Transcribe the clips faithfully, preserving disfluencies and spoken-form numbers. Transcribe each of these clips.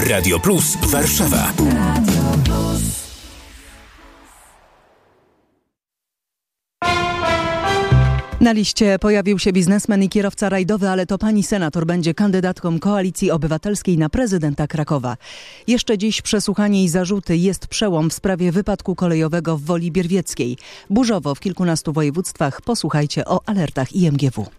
Radio Plus Warszawa. Na liście pojawił się biznesmen i kierowca rajdowy, ale to pani senator będzie kandydatką Koalicji Obywatelskiej na prezydenta Krakowa. Jeszcze dziś przesłuchanie i zarzuty. Jest przełom w sprawie wypadku kolejowego w Woli Bierwieckiej. Burzowo w kilkunastu województwach. Posłuchajcie o alertach I M G W.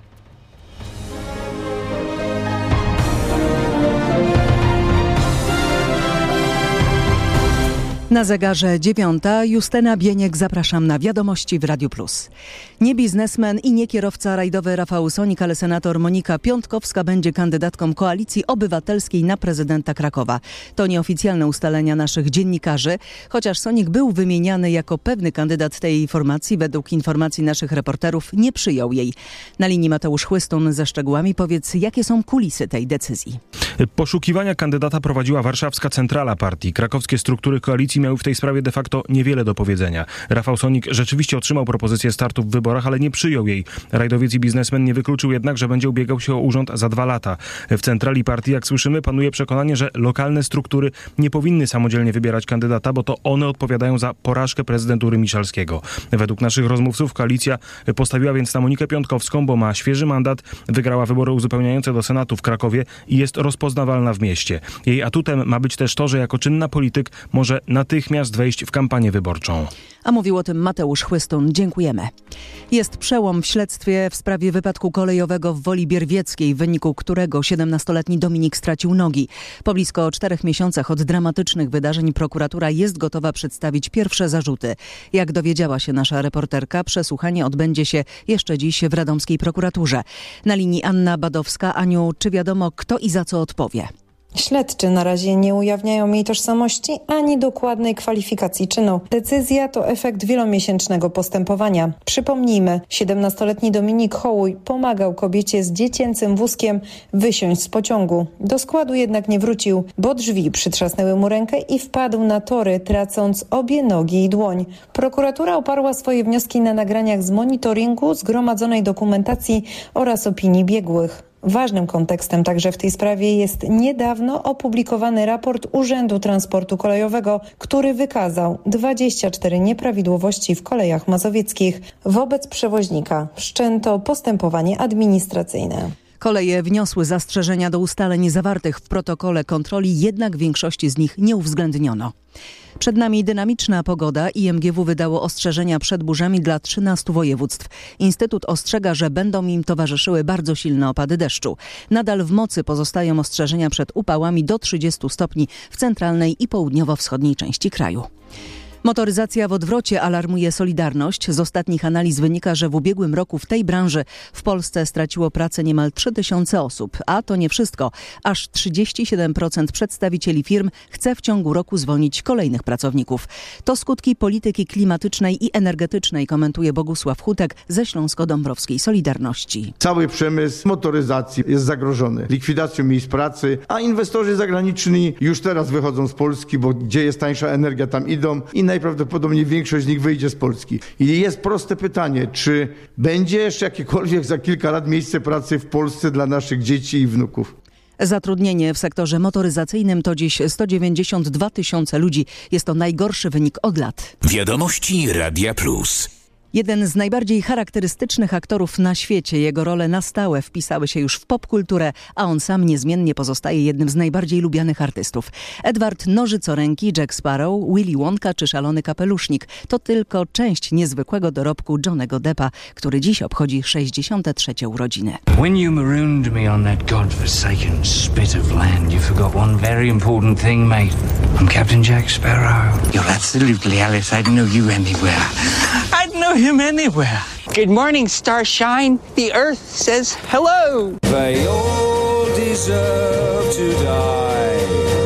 Na zegarze dziewiąta. Justyna Bieniek, zapraszam na wiadomości w Radiu Plus. Nie biznesmen i nie kierowca rajdowy Rafał Sonik, ale senator Monika Piątkowska będzie kandydatką Koalicji Obywatelskiej na prezydenta Krakowa. To nieoficjalne ustalenia naszych dziennikarzy, chociaż Sonik był wymieniany jako pewny kandydat tej formacji, według informacji naszych reporterów nie przyjął jej. Na linii Mateusz Chłystun ze szczegółami. Powiedz, jakie są kulisy tej decyzji? Poszukiwania kandydata prowadziła warszawska centrala partii. Krakowskie struktury koalicji miały w tej sprawie de facto niewiele do powiedzenia. Rafał Sonik rzeczywiście otrzymał propozycję startu w wyborach, ale nie przyjął jej. Rajdowiec i biznesmen nie wykluczył jednak, że będzie ubiegał się o urząd za dwa lata. W centrali partii, jak słyszymy, panuje przekonanie, że lokalne struktury nie powinny samodzielnie wybierać kandydata, bo to one odpowiadają za porażkę prezydentury Miszalskiego. Według naszych rozmówców koalicja postawiła więc na Monikę Piątkowską, bo ma świeży mandat, wygrała wybory uzupełniające do Senatu w Krakowie i jest rozpoznawalna w mieście. Jej atutem ma być też to, że jako czynna polityk może natychmiast wejść w kampanię wyborczą. A mówił o tym Mateusz Chłystun. Dziękujemy. Jest przełom w śledztwie w sprawie wypadku kolejowego w Woli Bierwieckiej, w wyniku którego siedemnastoletni Dominik stracił nogi. Po blisko czterech miesiącach od dramatycznych wydarzeń prokuratura jest gotowa przedstawić pierwsze zarzuty. Jak dowiedziała się nasza reporterka, przesłuchanie odbędzie się jeszcze dziś w radomskiej prokuraturze. Na linii Anna Badowska. Aniu, czy wiadomo, kto i za co odpowie? Śledczy na razie nie ujawniają jej tożsamości ani dokładnej kwalifikacji czynu. Decyzja to efekt wielomiesięcznego postępowania. Przypomnijmy, siedemnastoletni Dominik Hołuj pomagał kobiecie z dziecięcym wózkiem wysiąść z pociągu. Do składu jednak nie wrócił, bo drzwi przytrzasnęły mu rękę i wpadł na tory, tracąc obie nogi i dłoń. Prokuratura oparła swoje wnioski na nagraniach z monitoringu, zgromadzonej dokumentacji oraz opinii biegłych. Ważnym kontekstem także w tej sprawie jest niedawno opublikowany raport Urzędu Transportu Kolejowego, który wykazał dwadzieścia cztery nieprawidłowości w kolejach mazowieckich. Wobec przewoźnika wszczęto postępowanie administracyjne. Koleje wniosły zastrzeżenia do ustaleń zawartych w protokole kontroli, jednak większości z nich nie uwzględniono. Przed nami dynamiczna pogoda. I M G W wydało ostrzeżenia przed burzami dla trzynastu województw. Instytut ostrzega, że będą im towarzyszyły bardzo silne opady deszczu. Nadal w mocy pozostają ostrzeżenia przed upałami do trzydziestu stopni w centralnej i południowo-wschodniej części kraju. Motoryzacja w odwrocie, alarmuje Solidarność. Z ostatnich analiz wynika, że w ubiegłym roku w tej branży w Polsce straciło pracę niemal trzy tysiące osób. A to nie wszystko. Aż trzydzieści siedem procent przedstawicieli firm chce w ciągu roku zwolnić kolejnych pracowników. To skutki polityki klimatycznej i energetycznej, komentuje Bogusław Hutek ze Śląsko-Dąbrowskiej Solidarności. Cały przemysł motoryzacji jest zagrożony likwidacją miejsc pracy, a inwestorzy zagraniczni już teraz wychodzą z Polski, bo gdzie jest tańsza energia, tam idą i najprawdopodobniej większość z nich wyjdzie z Polski. I jest proste pytanie, czy będzie jeszcze jakiekolwiek za kilka lat miejsce pracy w Polsce dla naszych dzieci i wnuków? Zatrudnienie w sektorze motoryzacyjnym to dziś sto dziewięćdziesiąt dwa tysiące ludzi. Jest to najgorszy wynik od lat. Wiadomości Radia Plus. Jeden z najbardziej charakterystycznych aktorów na świecie. Jego role na stałe wpisały się już w popkulturę, a on sam niezmiennie pozostaje jednym z najbardziej lubianych artystów. Edward Nożycoręki, Jack Sparrow, Willy Wonka czy Szalony Kapelusznik to tylko część niezwykłego dorobku Johnnego Deppa, który dziś obchodzi sześćdziesiąte trzecie urodziny. When you marooned me on that godforsaken spit of land, you forgot one very important thing, mate. I'm Captain Jack Sparrow. You're absolutely Alice. I'd know you anywhere. I'd know him anywhere. Good morning, Starshine. The Earth says hello. They all deserve to die.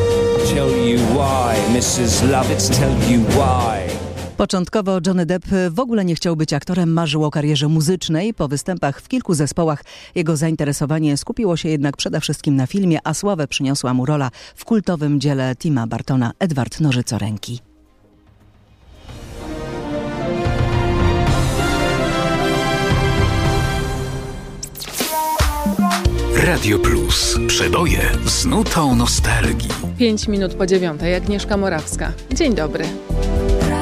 Tell you why, missus Lovitz, tell you why. Początkowo Johnny Depp w ogóle nie chciał być aktorem, marzył o karierze muzycznej. Po występach w kilku zespołach jego zainteresowanie skupiło się jednak przede wszystkim na filmie, a sławę przyniosła mu rola w kultowym dziele Tima Burtona Edward Nożycoręki. Radio Plus. Przeboje z nutą nostalgii. Pięć minut po dziewiątej. Agnieszka Morawska. Dzień dobry.